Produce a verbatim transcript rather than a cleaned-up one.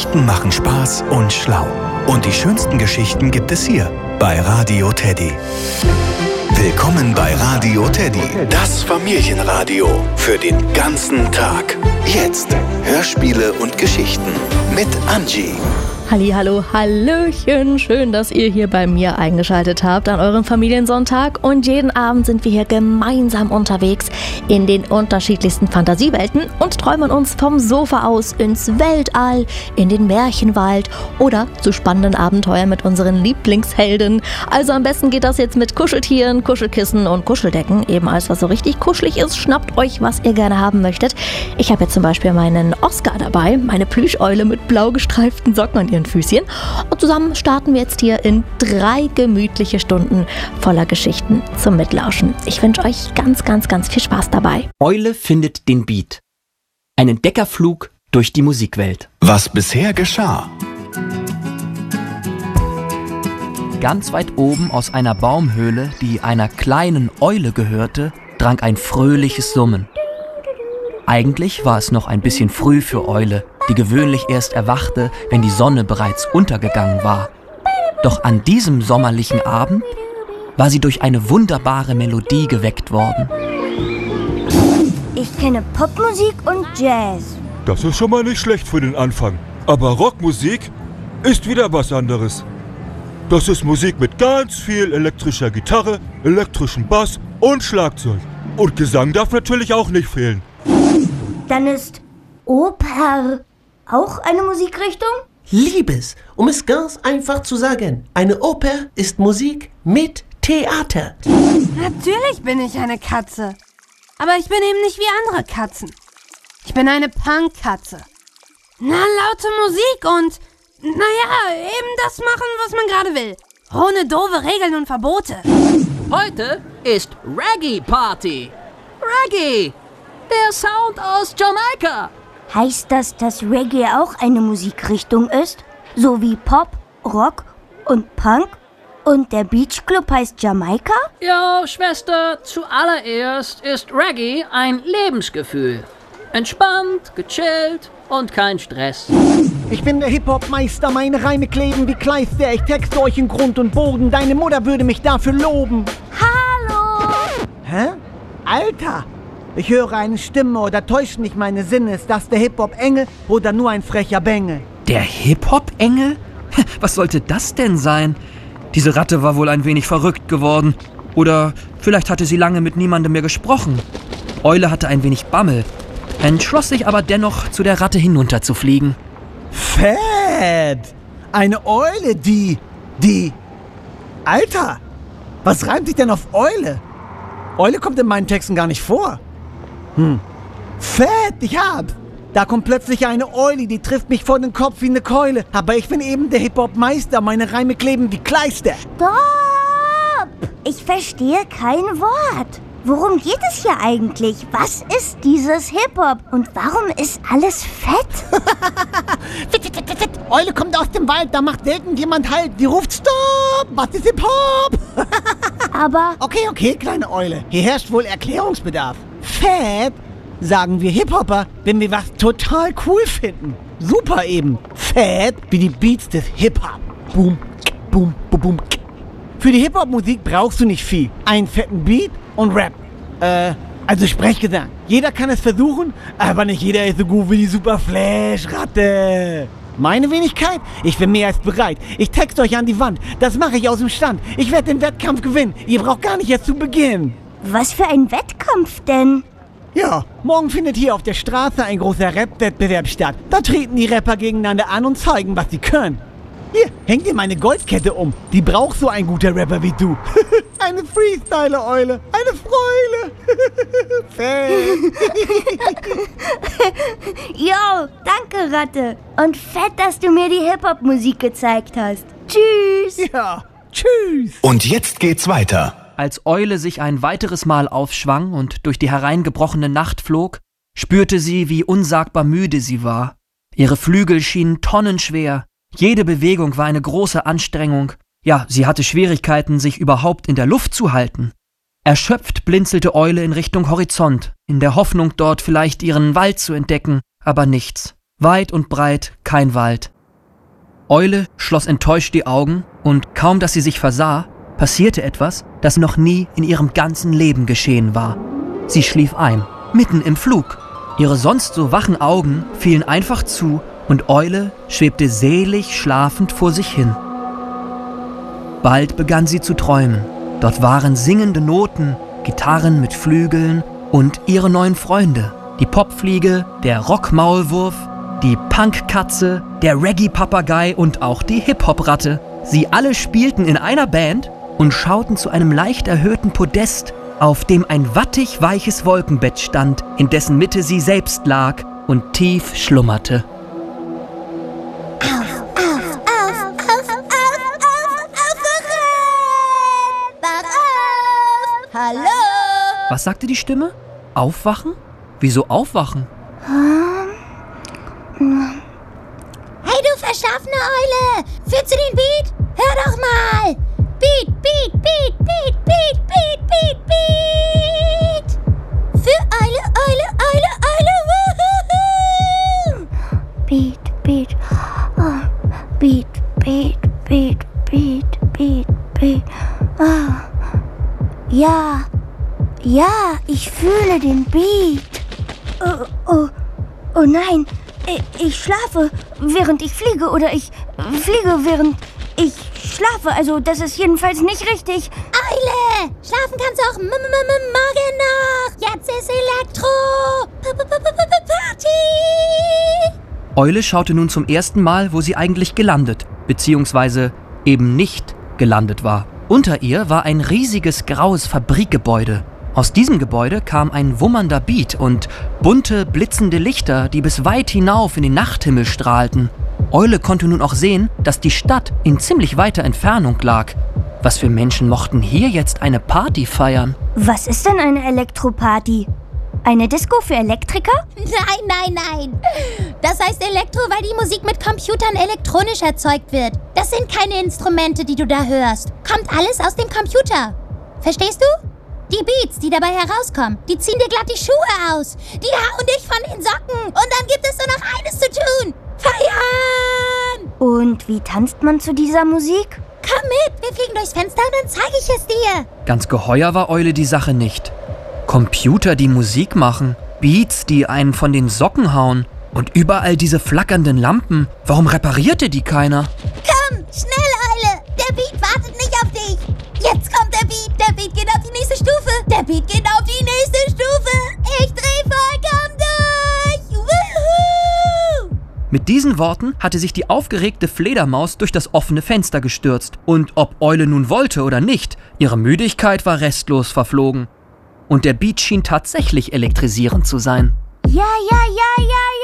Geschichten machen Spaß und schlau. Und die schönsten Geschichten gibt es hier bei Radio Teddy. Willkommen bei Radio Teddy, das Familienradio für den ganzen Tag. Jetzt Hörspiele und Geschichten mit Angie. Hallihallo, hallöchen, schön, dass ihr hier bei mir eingeschaltet habt an eurem Familiensonntag und jeden Abend sind wir hier gemeinsam unterwegs in den unterschiedlichsten Fantasiewelten und träumen uns vom Sofa aus ins Weltall, in den Märchenwald oder zu spannenden Abenteuern mit unseren Lieblingshelden. Also am besten geht das jetzt mit Kuscheltieren, Kuschelkissen und Kuscheldecken, eben alles was so richtig kuschelig ist. Schnappt euch, was ihr gerne haben möchtet. Ich habe jetzt zum Beispiel meinen Oscar dabei, meine Plüscheule mit blau gestreiften Socken an ihren Füßchen. Und zusammen starten wir jetzt hier in drei gemütliche Stunden voller Geschichten zum Mitlauschen. Ich wünsche euch ganz, ganz, ganz viel Spaß dabei. Eule findet den Beat. Ein Entdeckerflug durch die Musikwelt. Was bisher geschah. Ganz weit oben aus einer Baumhöhle, die einer kleinen Eule gehörte, drang ein fröhliches Summen. Eigentlich war es noch ein bisschen früh für Eule, die gewöhnlich erst erwachte, wenn die Sonne bereits untergegangen war. Doch an diesem sommerlichen Abend war sie durch eine wunderbare Melodie geweckt worden. Ich kenne Popmusik und Jazz. Das ist schon mal nicht schlecht für den Anfang. Aber Rockmusik ist wieder was anderes. Das ist Musik mit ganz viel elektrischer Gitarre, elektrischem Bass und Schlagzeug. Und Gesang darf natürlich auch nicht fehlen. Dann ist Oper auch eine Musikrichtung? Liebes, um es ganz einfach zu sagen, eine Oper ist Musik mit Theater. Natürlich bin ich eine Katze. Aber ich bin eben nicht wie andere Katzen. Ich bin eine Punkkatze. Na, laute Musik und, naja, eben das machen, was man gerade will. Ohne doofe Regeln und Verbote. Heute ist Reggae Party. Reggae, der Sound aus Jamaika. Heißt das, dass Reggae auch eine Musikrichtung ist? So wie Pop, Rock und Punk? Und der Beach Club heißt Jamaika? Ja, Schwester, zuallererst ist Reggae ein Lebensgefühl. Entspannt, gechillt und kein Stress. Ich bin der Hip-Hop-Meister, meine Reime kleben wie Kleister. Ich texte euch in Grund und Boden, deine Mutter würde mich dafür loben. Hallo! Hä? Alter! Ich höre eine Stimme oder täuscht mich meine Sinne. Ist das der Hip-Hop-Engel oder nur ein frecher Bengel? Der Hip-Hop-Engel? Was sollte das denn sein? Diese Ratte war wohl ein wenig verrückt geworden. Oder vielleicht hatte sie lange mit niemandem mehr gesprochen. Eule hatte ein wenig Bammel, entschloss sich aber dennoch, zu der Ratte hinunterzufliegen. Fett! Eine Eule, die... die... Alter! Was reimt sich denn auf Eule? Eule kommt in meinen Texten gar nicht vor. Hm. Fett, ich hab's. Da kommt plötzlich eine Eule, die trifft mich vor den Kopf wie eine Keule. Aber ich bin eben der Hip-Hop-Meister, meine Reime kleben wie Kleister. Stopp! Ich verstehe kein Wort. Worum geht es hier eigentlich? Was ist dieses Hip-Hop? Und warum ist alles fett? Fit, fit, fit, fit. Eule kommt aus dem Wald, da macht selten jemand Halt. Die ruft Stopp! Was ist Hip-Hop? Aber... Okay, okay, kleine Eule. Hier herrscht wohl Erklärungsbedarf. Fett, sagen wir Hip-Hopper, wenn wir was total cool finden. Super eben. Fett wie die Beats des Hip-Hop. Boom, boom, boom, boom. Für die Hip-Hop-Musik brauchst du nicht viel. Einen fetten Beat und Rap. Äh, also Sprechgesang. Jeder kann es versuchen, aber nicht jeder ist so gut wie die Super Flash-Ratte. Meine Wenigkeit? Ich bin mehr als bereit. Ich texte euch an die Wand. Das mache ich aus dem Stand. Ich werde den Wettkampf gewinnen. Ihr braucht gar nicht erst zu beginnen. Was für ein Wettkampf denn? Ja, morgen findet hier auf der Straße ein großer Rap-Wettbewerb statt. Da treten die Rapper gegeneinander an und zeigen, was sie können. Hier, häng dir meine Goldkette um. Die braucht so ein guter Rapper wie du. Eine Freestyler-Eule. Eine Freule. Jo, danke, Ratte. Und fett, dass du mir die Hip-Hop-Musik gezeigt hast. Tschüss. Ja, tschüss. Und jetzt geht's weiter. Als Eule sich ein weiteres Mal aufschwang und durch die hereingebrochene Nacht flog, spürte sie, wie unsagbar müde sie war. Ihre Flügel schienen tonnenschwer. Jede Bewegung war eine große Anstrengung. Ja, sie hatte Schwierigkeiten, sich überhaupt in der Luft zu halten. Erschöpft blinzelte Eule in Richtung Horizont, in der Hoffnung, dort vielleicht ihren Wald zu entdecken, aber nichts. Weit und breit kein Wald. Eule schloss enttäuscht die Augen und kaum, dass sie sich versah, passierte etwas, das noch nie in ihrem ganzen Leben geschehen war. Sie schlief ein, mitten im Flug. Ihre sonst so wachen Augen fielen einfach zu und Eule schwebte selig schlafend vor sich hin. Bald begann sie zu träumen. Dort waren singende Noten, Gitarren mit Flügeln und ihre neuen Freunde. Die Popfliege, der Rockmaulwurf, die Punkkatze, der Reggae-Papagei und auch die Hip-Hop-Ratte. Sie alle spielten in einer Band und schauten zu einem leicht erhöhten Podest, auf dem ein wattig weiches Wolkenbett stand, in dessen Mitte sie selbst lag und tief schlummerte. Hallo? Was sagte die Stimme? Aufwachen? Wieso aufwachen? Hey, du verschlafene Eule! Fühlst du den Beat? Hör doch mal! Beat, Beat, Beat, Beat, Beat, Beat, Beat, Beat! Für Eule, Eule, Eule, Eule! Woohoo! Beat, Beat, oh. Beat, Beat, Beat, Beat, Beat, Beat. Oh. Ja, ja, ich fühle den Beat. Oh, oh, oh nein, ich, ich schlafe, während ich fliege oder ich fliege, während ich schlafe. Also das ist jedenfalls nicht richtig. Eule, schlafen kannst du auch m- m- m- morgen noch. Jetzt ist Elektro. Party. Eule schaute nun zum ersten Mal, wo sie eigentlich gelandet, beziehungsweise eben nicht gelandet war. Unter ihr war ein riesiges graues Fabrikgebäude. Aus diesem Gebäude kam ein wummernder Beat und bunte, blitzende Lichter, die bis weit hinauf in den Nachthimmel strahlten. Eule konnte nun auch sehen, dass die Stadt in ziemlich weiter Entfernung lag. Was für Menschen mochten hier jetzt eine Party feiern? Was ist denn eine Elektroparty? Eine Disco für Elektriker? Nein, nein, nein. Das heißt Elektro, weil die Musik mit Computern elektronisch erzeugt wird. Das sind keine Instrumente, die du da hörst. Kommt alles aus dem Computer. Verstehst du? Die Beats, die dabei herauskommen, die ziehen dir glatt die Schuhe aus. Die hauen dich von den Socken. Und dann gibt es nur noch eines zu tun. Feiern! Und wie tanzt man zu dieser Musik? Komm mit, wir fliegen durchs Fenster und dann zeige ich es dir. Ganz geheuer war Eule die Sache nicht. Computer, die Musik machen, Beats, die einen von den Socken hauen und überall diese flackernden Lampen. Warum reparierte die keiner? Komm, schnell, Eule! Der Beat wartet nicht auf dich! Jetzt kommt der Beat! Der Beat geht auf die nächste Stufe! Der Beat geht auf die nächste Stufe! Ich dreh vollkommen durch! Woohoo! Mit diesen Worten hatte sich die aufgeregte Fledermaus durch das offene Fenster gestürzt. Und ob Eule nun wollte oder nicht, ihre Müdigkeit war restlos verflogen. Und der Beat schien tatsächlich elektrisierend zu sein. Ja, ja, ja, ja,